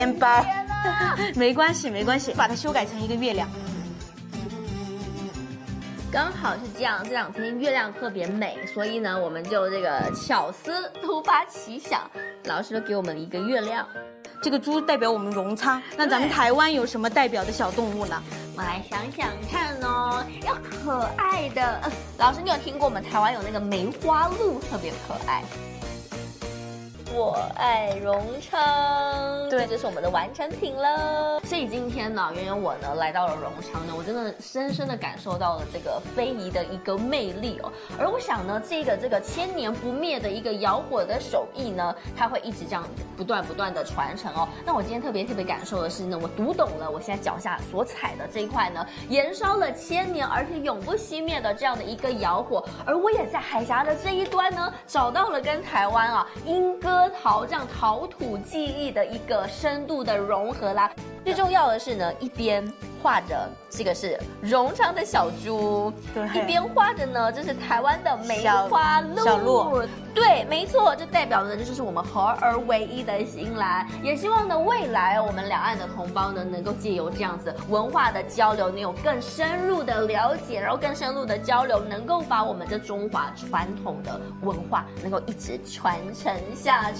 面包。没关系，没关系，把它修改成一个月亮。 刚好是这样，这2天月亮特别美，所以呢，我们就这个巧思突发奇想，老师给我们一个月亮。 这个猪代表我们荣昌，那咱们台湾有什么代表的小动物呢？ 我来想想看哦，要可爱的。老师，你有听过我们台湾有那个梅花鹿，特别可爱。我爱荣昌，对，这是我们的完成品了。所以今天呢，圆圆我呢来到了荣昌呢，我真的深深的感受到了这个非遗的一个魅力哦。而我想呢，这个千年不灭的一个窑火的手艺呢，它会一直这样不断的传承哦。那我今天特别感受的是呢，我读懂了我现在脚下所踩的这一块呢，燃烧了1000年而且永不熄灭的这样的一个窑火，而我也在海峡的这一端呢，找到了跟台湾啊莺歌陶这样陶土技艺的一个深度的融合啦。最重要的是呢，一边画着这个是荣昌的小猪，对，一边画着呢，这是台湾的梅花鹿。小鹿，对，没错，这代表的就是我们合而为一的心来。也希望呢，未来我们两岸的同胞呢，能够借由这样子文化的交流，能有更深入的了解，然后更深入的交流，能够把我们的中华传统的文化能够一直传承下去。